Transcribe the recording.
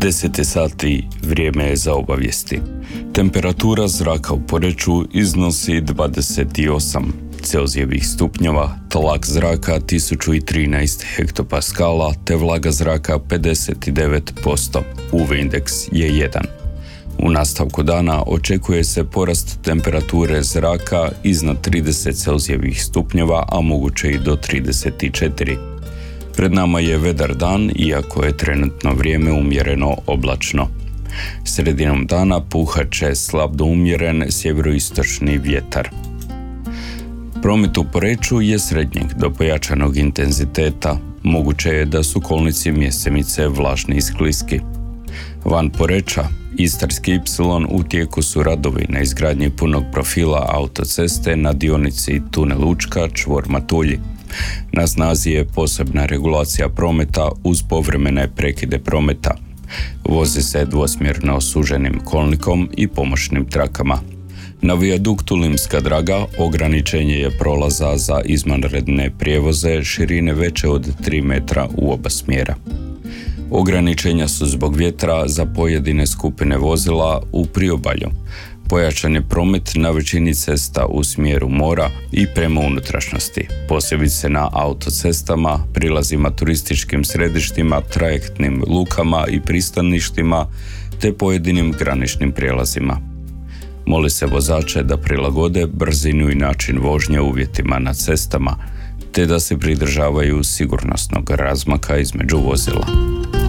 10 je sati, vrijeme je za obavijesti. Temperatura zraka u Poreču iznosi 28 Celzijevih stupnjeva, tlak zraka 1013 hektopaskala te vlaga zraka 59%. UV indeks je 1. U nastavku dana očekuje se porast temperature zraka iznad 30 Celzijevih stupnjeva, a moguće i do 34. Pred nama je vedar dan, iako je trenutno vrijeme umjereno oblačno. Sredinom dana puhat će slab do umjeren sjeveroistočni vjetar. Promet u Poreču je srednjeg do pojačanog intenziteta. Moguće je da su kolnici mjesemice vlažni i skliski. Van Poreča, Istarski Y, u tijeku su radovi na izgradnji punog profila autoceste na dionici Tunel Učka čvor Matulji. Na snazi je posebna regulacija prometa uz povremene prekide prometa. Vozi se dvosmjerno suženim kolnikom i pomoćnim trakama. Na vijaduktu Limska Draga ograničenje je prolaza za izvanredne prijevoze širine veće od 3 metra u oba smjera. Ograničenja su zbog vjetra za pojedine skupine vozila u priobalju. Pojačan je promet na većini cesta u smjeru mora i prema unutrašnjosti, posebice na autocestama, prilazima turističkim središtima, trajektnim lukama i pristaništima te pojedinim graničnim prijelazima. Moli se vozače da prilagode brzinu i način vožnje uvjetima na cestama, te da se pridržavaju sigurnosnog razmaka između vozila.